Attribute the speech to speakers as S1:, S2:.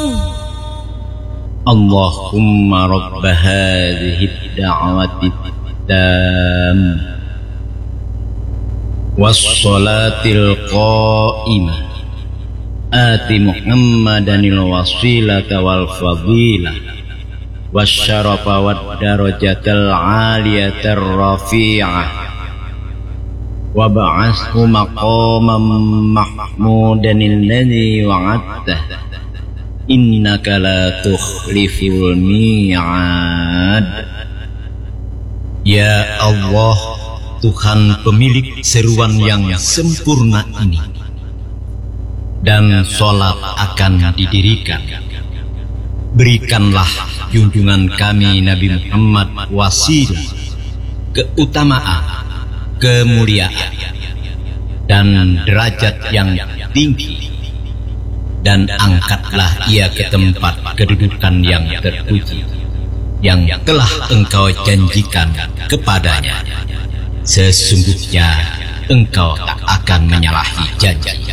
S1: Allahumma rabb hadhihi ad-da'wati at-tammah was-salatil qa'imah ati Muhammadanil wasilata wal fadilah wasyarafa wad darajatal 'aliyatar rafi'ah wa ba'athu maqaman mahmudan alladzi wa'adta innaka la tukhliful mi'ad. Ya Allah, Tuhan pemilik seruan yang sempurna ini, dan sholat akan didirikan, berikanlah junjungan kami Nabi Muhammad wasilah, keutamaan, kemuliaan, dan derajat yang tinggi, dan angkatlah ia ke tempat kedudukan yang terpuji yang telah engkau janjikan kepadanya. Sesungguhnya engkau tak akan menyalahi janji.